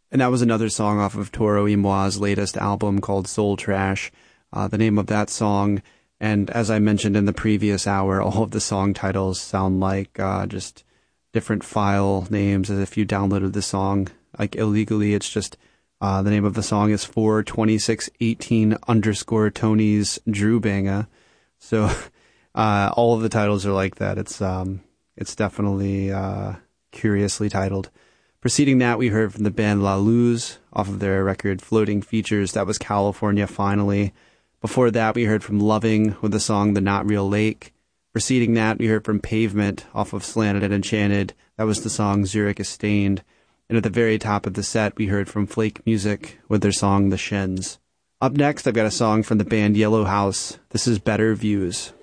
And that was another song off of Toro y Moi's latest album called Soul Trash. The name of that song, and as I mentioned in the previous hour, all of the song titles sound like just different file names, as if you downloaded the song like illegally. It's just the name of the song is 42618 _ Tony's Drew Banga. So all of the titles are like that. It's definitely curiously titled. Preceding that, we heard from the band La Luz off of their record Floating Features. That was California Finally. Before that, we heard from Loving with the song The Not Real Lake. Preceding that, we heard from Pavement off of Slanted and Enchanted. That was the song Zurich is Stained. And at the very top of the set, we heard from Flake Music with their song The Shens. Up next, I've got a song from the band Yellow House. This is Better Views.